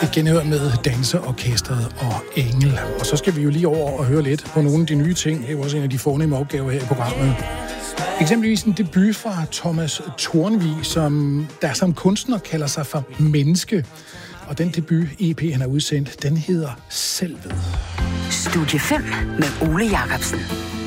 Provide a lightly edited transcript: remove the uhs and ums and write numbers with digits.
genhør med Danseorkestret og Engel. Og så skal vi jo lige over og høre lidt på nogle af de nye ting. Det er også en af de fornemme opgaver her i programmet. Eksempelvis en debut fra Thomas Tornvig, der som kunstner kalder sig for Menneske. Og den debut-EP, han har udsendt, den hedder Selvet. Studie 5 med Ole Jacobsen.